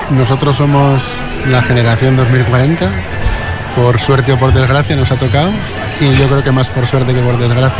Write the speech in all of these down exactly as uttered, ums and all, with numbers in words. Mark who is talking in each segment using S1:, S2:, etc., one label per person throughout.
S1: nosotros somos la generación dos mil cuarenta, por suerte o por desgracia nos ha tocado, y yo creo que más por suerte que por desgracia.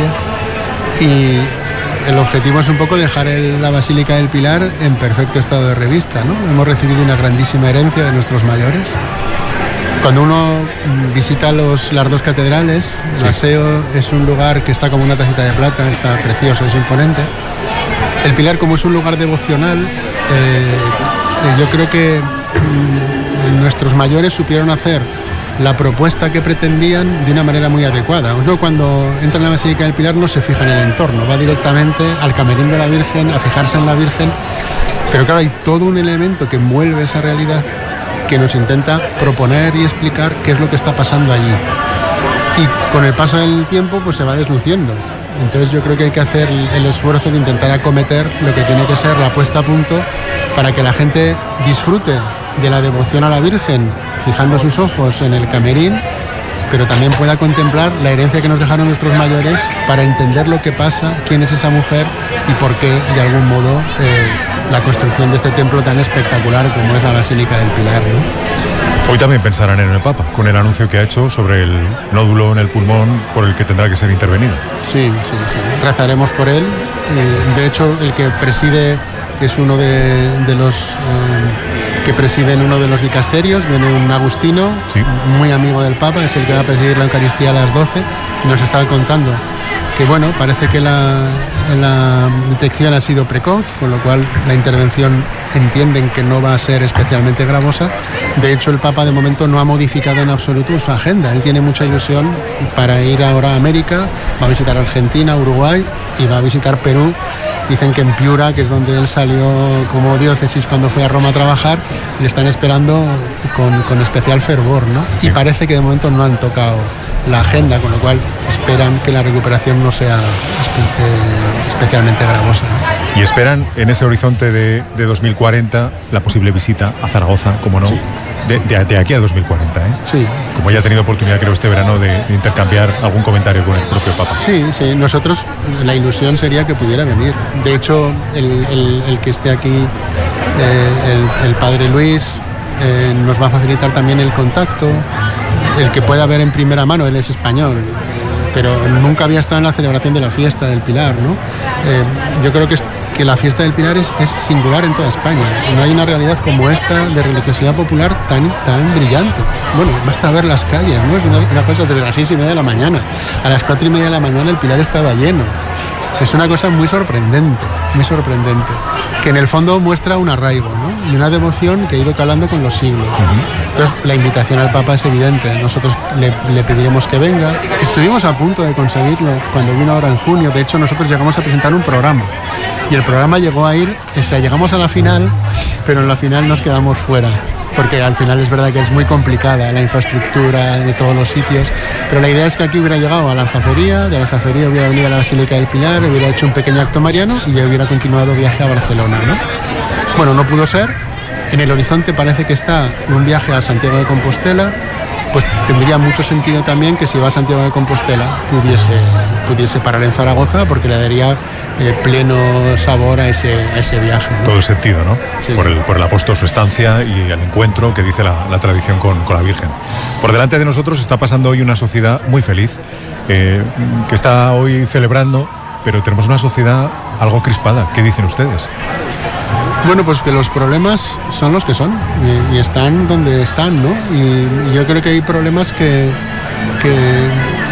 S1: Y el objetivo es un poco dejar el, la Basílica del Pilar en perfecto estado de revista, ¿no? Hemos recibido una grandísima herencia de nuestros mayores. Cuando uno visita los, las dos catedrales, el sí. Aseo es un lugar que está como una tacita de plata, está precioso, es imponente. El Pilar, como es un lugar devocional, eh, yo creo que mm, nuestros mayores supieron hacer la propuesta que pretendían de una manera muy adecuada. Uno cuando entra en la Basílica del Pilar no se fija en el entorno, va directamente al camerín de la Virgen, a fijarse en la Virgen, pero claro, hay todo un elemento que envuelve esa realidad que nos intenta proponer y explicar qué es lo que está pasando allí. Y con el paso del tiempo pues se va desluciendo. Entonces yo creo que hay que hacer el esfuerzo de intentar acometer lo que tiene que ser la puesta a punto para que la gente disfrute de la devoción a la Virgen, fijando sus ojos en el camerín, pero también pueda contemplar la herencia que nos dejaron nuestros mayores para entender lo que pasa, quién es esa mujer y por qué, de algún modo, eh, la construcción de este templo tan espectacular como es la Basílica del Pilar, ¿no?
S2: Hoy también pensarán en el Papa, con el anuncio que ha hecho sobre el nódulo en el pulmón por el que tendrá que ser intervenido.
S1: Sí, sí, sí. Rezaremos por él. Eh, de hecho, el que preside es uno de, de los... Eh, que preside en uno de los dicasterios, viene un agustino, sí. muy amigo del Papa, es el que va a presidir la Eucaristía a las doce, y nos estaba contando que bueno, parece que la, la detección ha sido precoz, con lo cual la intervención entienden que no va a ser especialmente gravosa. De hecho, el Papa de momento no ha modificado en absoluto su agenda, él tiene mucha ilusión para ir ahora a América, va a visitar Argentina, Uruguay y va a visitar Perú. Dicen que en Piura, que es donde él salió como diócesis cuando fue a Roma a trabajar, le están esperando con, con especial fervor, ¿no? Y parece que de momento no han tocado la agenda, con lo cual esperan que la recuperación no sea espe- especialmente gravosa, ¿no?
S2: Y esperan en ese horizonte de, de dos mil cuarenta la posible visita a Zaragoza, como no, sí. de, de, de aquí a dos mil cuarenta, ¿eh?
S1: Sí.
S2: Como ya ha tenido oportunidad, creo, este verano de, de intercambiar algún comentario con el propio Papa.
S1: Sí, sí, nosotros la ilusión sería que pudiera venir. De hecho, el, el, el que esté aquí, eh, el, el padre Luis, eh, nos va a facilitar también el contacto, el que pueda ver en primera mano, él es español, pero nunca había estado en la celebración de la fiesta del Pilar, ¿no? Eh, yo creo que, es, que la fiesta del Pilar es, es singular en toda España. No hay una realidad como esta de religiosidad popular tan, tan brillante. Bueno, basta ver las calles, ¿no? Es una, una cosa desde las seis y media de la mañana. A las cuatro y media de la mañana el Pilar estaba lleno. Es una cosa muy sorprendente, muy sorprendente, que en el fondo muestra un arraigo, ¿no? Y una devoción que ha ido calando con los siglos. Uh-huh. Entonces, la invitación al Papa es evidente. Nosotros le, le pediremos que venga. Estuvimos a punto de conseguirlo cuando vino ahora en junio. De hecho, nosotros llegamos a presentar un programa. Y el programa llegó a ir, o sea, llegamos a la final, pero en la final nos quedamos fuera. Porque al final es verdad que es muy complicada la infraestructura de todos los sitios, pero la idea es que aquí hubiera llegado a la Aljafería, de la Aljafería hubiera venido a la Basílica del Pilar, hubiera hecho un pequeño acto mariano y ya hubiera continuado viaje a Barcelona, ¿no? Bueno, no pudo ser. En el horizonte parece que está un viaje a Santiago de Compostela, pues tendría mucho sentido también que si va a Santiago de Compostela pudiese, pudiese parar en Zaragoza, porque le daría eh, pleno sabor a ese, a ese viaje, ¿no?
S2: Todo el sentido, ¿no?
S1: Sí.
S2: Por el, por el apóstol, su estancia y el encuentro que dice la, la tradición con, con la Virgen. Por delante de nosotros está pasando hoy una sociedad muy feliz, eh, que está hoy celebrando, pero tenemos una sociedad algo crispada. ¿Qué dicen ustedes?
S1: Bueno, pues que los problemas son los que son y, y están donde están, ¿no? Y, y yo creo que hay problemas que, que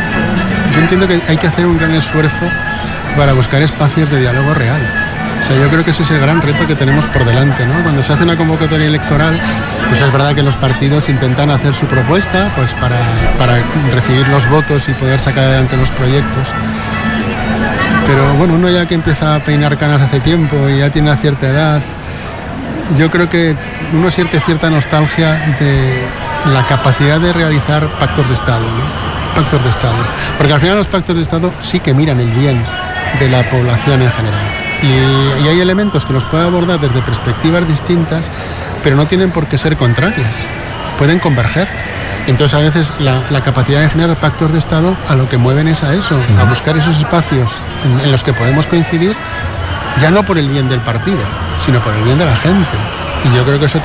S1: yo entiendo que hay que hacer un gran esfuerzo para buscar espacios de diálogo real. O sea, yo creo que ese es el gran reto que tenemos por delante, ¿no? Cuando se hace una convocatoria electoral, pues es verdad que los partidos intentan hacer su propuesta, pues para, para recibir los votos y poder sacar adelante los proyectos. Pero bueno, uno ya que empieza a peinar canas hace tiempo y ya tiene una cierta edad, yo creo que uno siente cierta nostalgia de la capacidad de realizar pactos de Estado, ¿no? Pactos de Estado. Porque al final los pactos de Estado sí que miran el bien de la población en general. Y, y hay elementos que los puede abordar desde perspectivas distintas, pero no tienen por qué ser contrarias. Pueden converger. Entonces a veces la, la capacidad de generar pactos de Estado a lo que mueven es a eso, a buscar esos espacios en, en los que podemos coincidir, ya no por el bien del partido, sino por el bien de la gente. Y yo creo que eso